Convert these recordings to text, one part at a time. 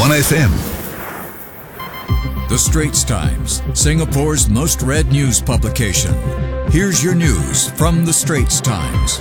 1FM. The Straits Times, Singapore's most read news publication. Here's your news from The Straits Times.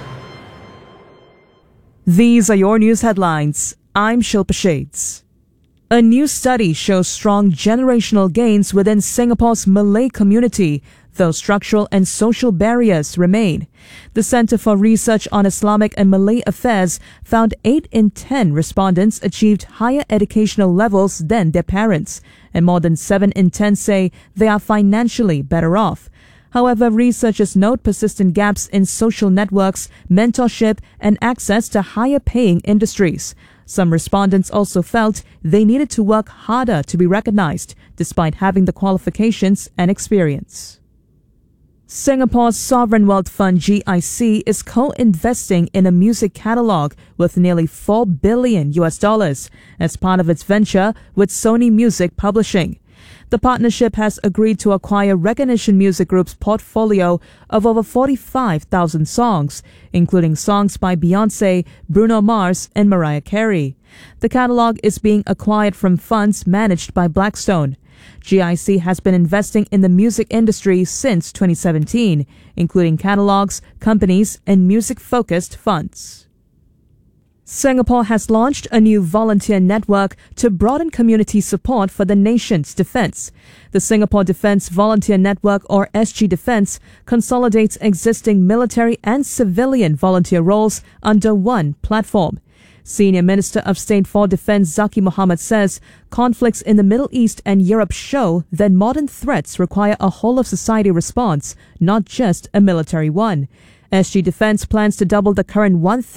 These are your news headlines. I'm Shilpa Shades. A new study shows strong generational gains within Singapore's Malay community, though structural and social barriers remain. The Centre for Research on Islamic and Malay Affairs found 8 in 10 respondents achieved higher educational levels than their parents, and more than 7 in 10 say they are financially better off. However, researchers note persistent gaps in social networks, mentorship, and access to higher-paying industries. Some respondents also felt they needed to work harder to be recognized, despite having the qualifications and experience. Singapore's sovereign wealth fund GIC is co-investing in a music catalog worth nearly $4 billion as part of its venture with Sony Music Publishing. The partnership has agreed to acquire Recognition Music Group's portfolio of over 45,000 songs, including songs by Beyoncé, Bruno Mars, and Mariah Carey. The catalog is being acquired from funds managed by Blackstone. GIC has been investing in the music industry since 2017, including catalogs, companies, and music-focused funds. Singapore has launched a new volunteer network to broaden community support for the nation's defense. The Singapore Defense Volunteer Network, or SG Defense, consolidates existing military and civilian volunteer roles under one platform. Senior Minister of State for Defense Zaki Mohammed says conflicts in the Middle East and Europe show that modern threats require a whole-of-society response, not just a military one. SG Defense plans to double the current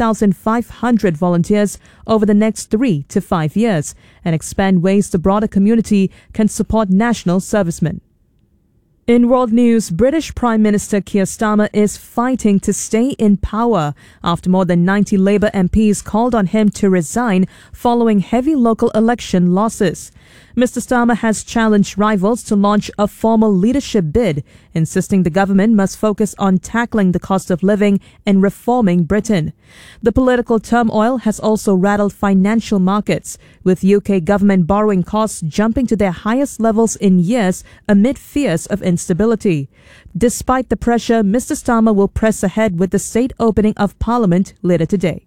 1,500 volunteers over the next 3 to 5 years and expand ways the broader community can support national servicemen. In world news, British Prime Minister Keir Starmer is fighting to stay in power after more than 90 Labour MPs called on him to resign following heavy local election losses. Mr. Starmer has challenged rivals to launch a formal leadership bid, insisting the government must focus on tackling the cost of living and reforming Britain. The political turmoil has also rattled financial markets, with UK government borrowing costs jumping to their highest levels in years amid fears of instability. Despite the pressure, Mr. Starmer will press ahead with the state opening of Parliament later today.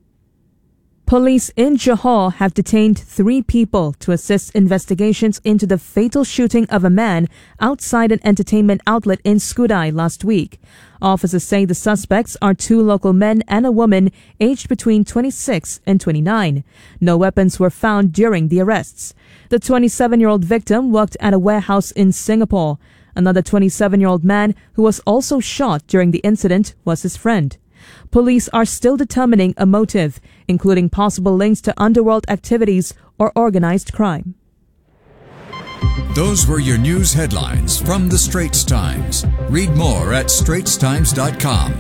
Police in Johor have detained 3 people to assist investigations into the fatal shooting of a man outside an entertainment outlet in Skudai last week. Officers say the suspects are 2 local men and a woman aged between 26 and 29. No weapons were found during the arrests. The 27-year-old victim worked at a warehouse in Singapore. Another 27-year-old man who was also shot during the incident was his friend. Police are still determining a motive, including possible links to underworld activities or organized crime. Those were your news headlines from The Straits Times. Read more at straitstimes.com.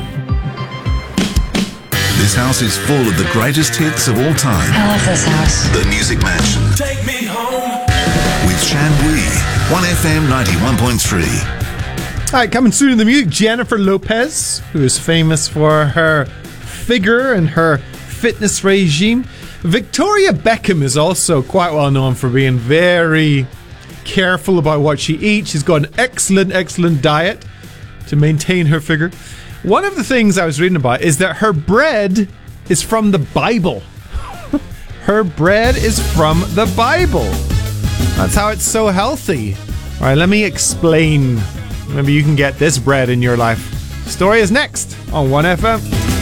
This house is full of the greatest hits of all time. I love this house. The Music Mansion. Take me home. With Shan Wee. 1FM 91.3. All right, coming soon in the music, Jennifer Lopez, who is famous for her figure and her fitness regime. Victoria Beckham is also quite well known for being very careful about what she eats. She's got an excellent diet to maintain her figure. One of the things I was reading about is that her bread is from the Bible. Her bread is from the Bible. That's how it's so healthy. All right, let me explain. Maybe you can get this bread in your life. Story is next on 1FM.